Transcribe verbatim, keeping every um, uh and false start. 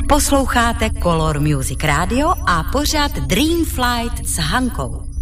Posloucháte Color Music Radio a pořad Dream Flight s Hankou.